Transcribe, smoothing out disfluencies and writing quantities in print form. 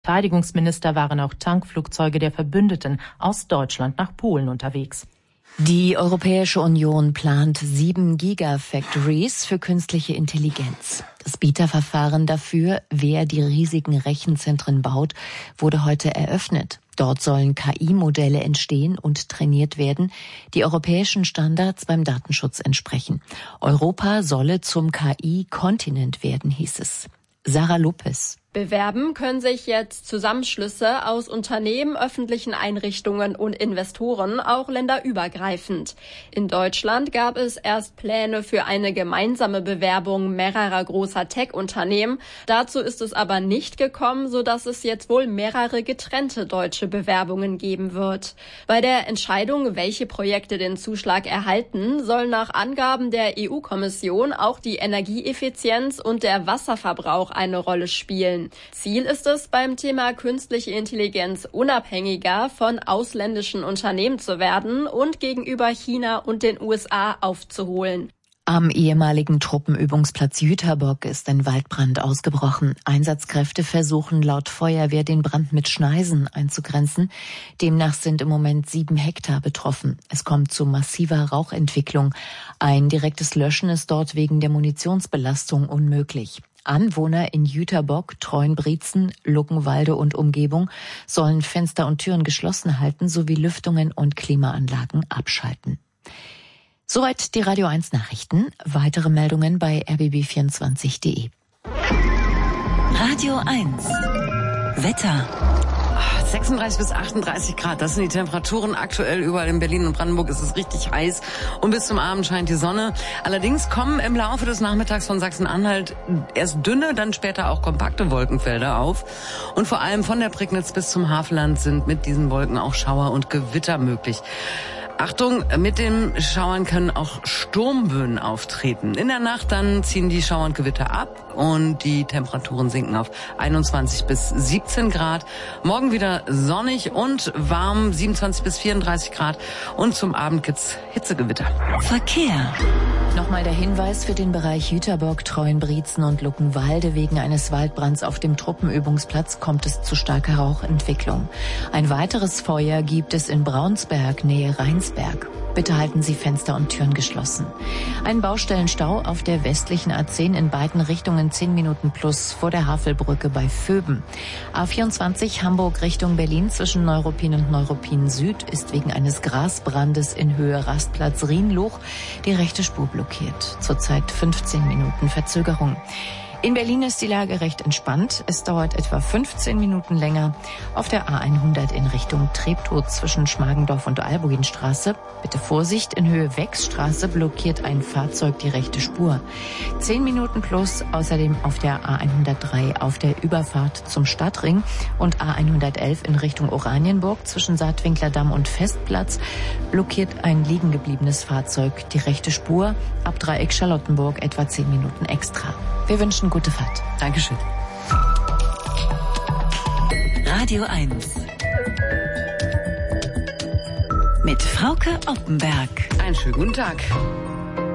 Verteidigungsminister waren auch Tankflugzeuge der Verbündeten aus Deutschland nach Polen unterwegs. Die Europäische Union plant 7 Gigafactories für künstliche Intelligenz. Das Bieterverfahren dafür, wer die riesigen Rechenzentren baut, wurde heute eröffnet. Dort sollen KI-Modelle entstehen und trainiert werden, die europäischen Standards beim Datenschutz entsprechen. Europa solle zum KI-Kontinent werden, hieß es. Sarah Lopez. Bewerben können sich jetzt Zusammenschlüsse aus Unternehmen, öffentlichen Einrichtungen und Investoren, auch länderübergreifend. In Deutschland gab es erst Pläne für eine gemeinsame Bewerbung mehrerer großer Tech-Unternehmen. Dazu ist es aber nicht gekommen, sodass es jetzt wohl mehrere getrennte deutsche Bewerbungen geben wird. Bei der Entscheidung, welche Projekte den Zuschlag erhalten, soll nach Angaben der EU-Kommission auch die Energieeffizienz und der Wasserverbrauch eine Rolle spielen. Ziel ist es, beim Thema künstliche Intelligenz unabhängiger von ausländischen Unternehmen zu werden und gegenüber China und den USA aufzuholen. Am ehemaligen Truppenübungsplatz Jüterbock ist ein Waldbrand ausgebrochen. Einsatzkräfte versuchen laut Feuerwehr, den Brand mit Schneisen einzugrenzen. Demnach sind im Moment 7 Hektar betroffen. Es kommt zu massiver Rauchentwicklung. Ein direktes Löschen ist dort wegen der Munitionsbelastung unmöglich. Anwohner in Jüterbock, Treuenbrietzen, Luckenwalde und Umgebung sollen Fenster und Türen geschlossen halten sowie Lüftungen und Klimaanlagen abschalten. Soweit die Radio 1 Nachrichten. Weitere Meldungen bei rbb24.de. Radio 1 Wetter. 36 bis 38 Grad, das sind die Temperaturen aktuell überall in Berlin und Brandenburg. Ist es richtig heiß und bis zum Abend scheint die Sonne. Allerdings kommen im Laufe des Nachmittags von Sachsen-Anhalt erst dünne, dann später auch kompakte Wolkenfelder auf. Und vor allem von der Prignitz bis zum Havelland sind mit diesen Wolken auch Schauer und Gewitter möglich. Achtung, mit den Schauern können auch Sturmböen auftreten. In der Nacht dann ziehen die Schauer und Gewitter ab und die Temperaturen sinken auf 21 bis 17 Grad. Morgen wieder sonnig und warm, 27 bis 34 Grad. Und zum Abend gibt's Hitzegewitter. Verkehr. Nochmal der Hinweis für den Bereich Jüterbock, Treuenbrietzen und Luckenwalde. Wegen eines Waldbrands auf dem Truppenübungsplatz kommt es zu starker Rauchentwicklung. Ein weiteres Feuer gibt es in Braunsberg, Nähe Rheinsberg. Bitte halten Sie Fenster und Türen geschlossen. Ein Baustellenstau auf der westlichen A10 in beiden Richtungen 10 Minuten plus vor der Havelbrücke bei Vöben. A24 Hamburg Richtung Berlin zwischen Neuruppin und Neuruppin Süd ist wegen eines Grasbrandes in Höhe Rastplatz Rienloch die rechte Spur blockiert. Zurzeit 15 Minuten Verzögerung. In Berlin ist die Lage recht entspannt. Es dauert etwa 15 Minuten länger. Auf der A100 in Richtung Treptow zwischen Schmargendorf und Albuinstraße. Bitte Vorsicht, in Höhe Wechsstraße blockiert ein Fahrzeug die rechte Spur. 10 Minuten plus außerdem auf der A103 auf der Überfahrt zum Stadtring und A111 in Richtung Oranienburg zwischen Saatwinklerdamm und Festplatz blockiert ein liegen gebliebenes Fahrzeug die rechte Spur. Ab Dreieck Charlottenburg etwa 10 Minuten extra. Wir wünschen gute Fahrt. Dankeschön. Radio 1 mit Frauke Oppenberg. Einen schönen guten Tag.